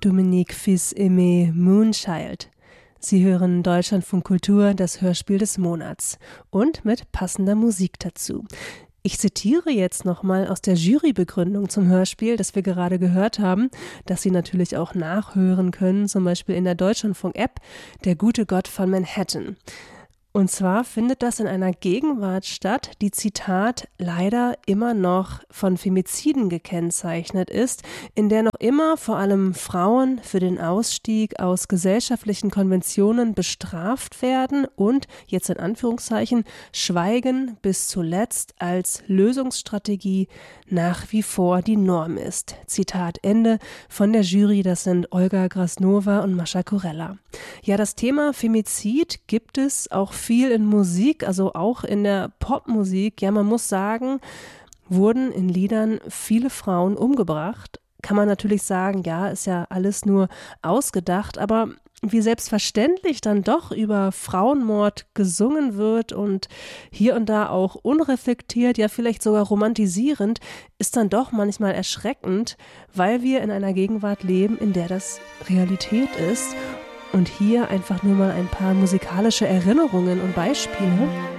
Dominique Fils-Aimé Moonchild. Sie hören Deutschlandfunk Kultur, das Hörspiel des Monats und mit passender Musik dazu. Ich zitiere jetzt nochmal aus der Jurybegründung zum Hörspiel, das wir gerade gehört haben, das Sie natürlich auch nachhören können, zum Beispiel in der Deutschlandfunk-App Der gute Gott von Manhattan. Und zwar findet das in einer Gegenwart statt, die, Zitat, leider immer noch von Femiziden gekennzeichnet ist, in der noch immer vor allem Frauen für den Ausstieg aus gesellschaftlichen Konventionen bestraft werden und, jetzt in Anführungszeichen, Schweigen bis zuletzt als Lösungsstrategie nach wie vor die Norm ist. Zitat Ende von der Jury, das sind Olga Grasnova und Mascha Kurella. Ja, das Thema Femizid gibt es auch viel in Musik, also auch in der Popmusik. Ja, man muss sagen, wurden in Liedern viele Frauen umgebracht. Kann man natürlich sagen, ja, ist ja alles nur ausgedacht, aber wie selbstverständlich dann doch über Frauenmord gesungen wird und hier und da auch unreflektiert, ja vielleicht sogar romantisierend, ist dann doch manchmal erschreckend, weil wir in einer Gegenwart leben, in der das Realität ist. Und hier einfach nur mal ein paar musikalische Erinnerungen und Beispiele.